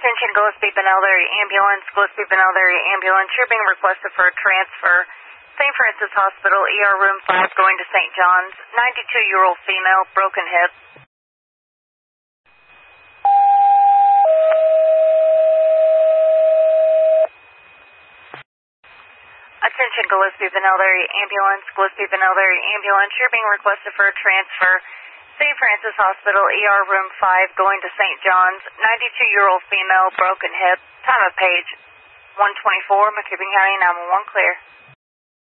Attention Gillespie Benelary Ambulance, Gillespie Benelary Ambulance. You're being requested for a transfer. St. Francis Hospital, ER Room 5, going to St. John's. 92-year-old female, broken hip. Attention Gillespie Benelary Ambulance, Gillespie Benelary Ambulance. You're being requested for a transfer. St. Francis Hospital, ER Room 5, going to St. John's. 92-year-old female, broken hip. Time of page 124, McKibbing County 911, clear.